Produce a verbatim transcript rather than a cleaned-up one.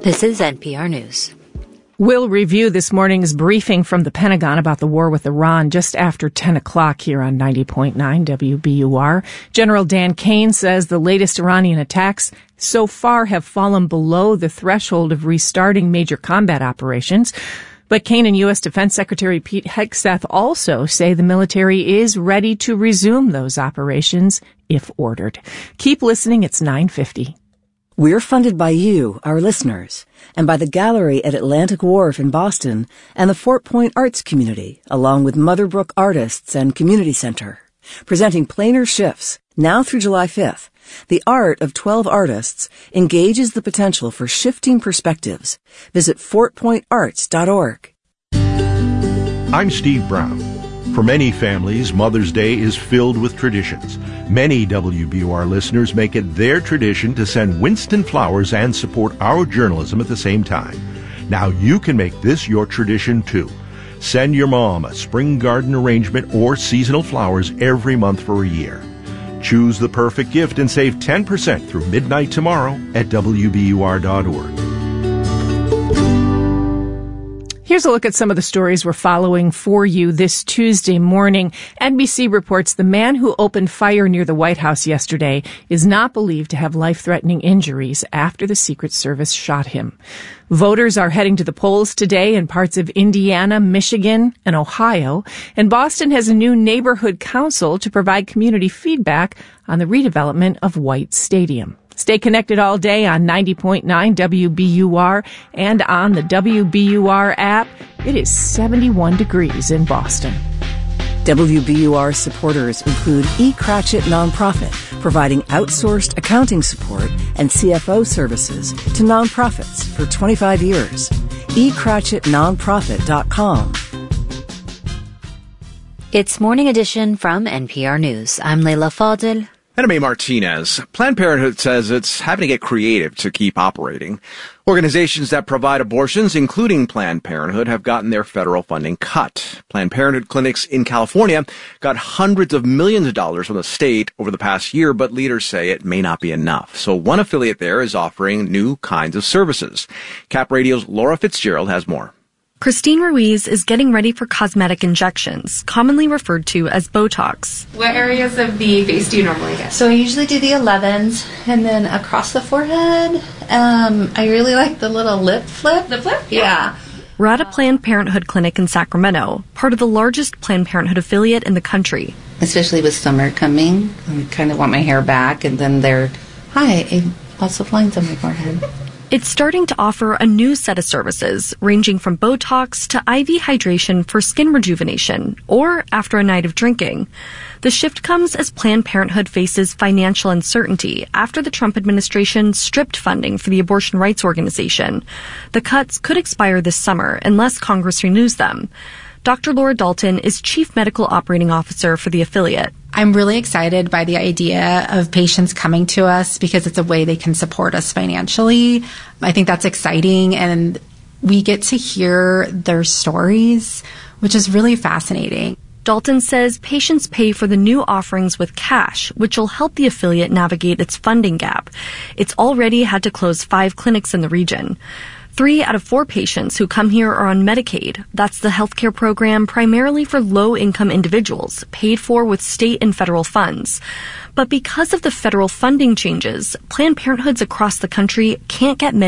This is N P R News. We'll review this morning's briefing from the Pentagon about the war with Iran just after ten o'clock here on ninety point nine W B U R. General Dan Kane says the latest Iranian attacks so far have fallen below the threshold of restarting major combat operations. But Kane and U S. Defense Secretary Pete Hegseth also say the military is ready to resume those operations if ordered. Keep listening. It's nine fifty. We're funded by you, our listeners, and by the Gallery at Atlantic Wharf in Boston and the Fort Point Arts Community, along with Motherbrook Artists and Community Center. Presenting Planar Shifts, now through July fifth. The Art of twelve Artists engages the potential for shifting perspectives. Visit fort point arts dot org. I'm Steve Brown. For many families, Mother's Day is filled with traditions. Many W B U R listeners make it their tradition to send Winston flowers and support our journalism at the same time. Now you can make this your tradition too. Send your mom a spring garden arrangement or seasonal flowers every month for a year. Choose the perfect gift and save ten percent through midnight tomorrow at W B U R dot org. Here's a look at some of the stories we're following for you this Tuesday morning. N B C reports the man who opened fire near the White House yesterday is not believed to have life-threatening injuries after the Secret Service shot him. Voters are heading to the polls today in parts of Indiana, Michigan, and Ohio. And Boston has a new neighborhood council to provide community feedback on the redevelopment of White Stadium. Stay connected all day on ninety point nine W B U R and on the W B U R app. It is seventy-one degrees in Boston. W B U R supporters include E. Cratchit Nonprofit, providing outsourced accounting support and C F O services to nonprofits for twenty-five years. e cratchit nonprofit dot com. It's Morning Edition from N P R News. I'm Leila Fadel. And I'm A. Martinez. Planned Parenthood says it's having to get creative to keep operating. Organizations that provide abortions, including Planned Parenthood, have gotten their federal funding cut. Planned Parenthood clinics in California got hundreds of millions of dollars from the state over the past year, but leaders say it may not be enough. So one affiliate there is offering new kinds of services. Cap Radio's Laura Fitzgerald has more. Christine Ruiz is getting ready for cosmetic injections, commonly referred to as Botox. What areas of the face do you normally get? So I usually do the elevens and then across the forehead. Um, I really like the little lip flip. The flip? Yeah. yeah. We're at a Planned Parenthood clinic in Sacramento, part of the largest Planned Parenthood affiliate in the country. Especially with summer coming, I kind of want my hair back, and then they're, hi, lots of lines on my forehead. It's starting to offer a new set of services, ranging from Botox to I V hydration for skin rejuvenation, or after a night of drinking. The shift comes as Planned Parenthood faces financial uncertainty after the Trump administration stripped funding for the abortion rights organization. The cuts could expire this summer unless Congress renews them. Doctor Laura Dalton is Chief Medical Operating Officer for the affiliate. I'm really excited by the idea of patients coming to us because it's a way they can support us financially. I think that's exciting, and we get to hear their stories, which is really fascinating. Dalton says patients pay for the new offerings with cash, which will help the affiliate navigate its funding gap. It's already had to close five clinics in the region. Three out of four patients who come here are on Medicaid. That's the healthcare program primarily for low-income individuals, paid for with state and federal funds. But because of the federal funding changes, Planned Parenthoods across the country can't get Medicaid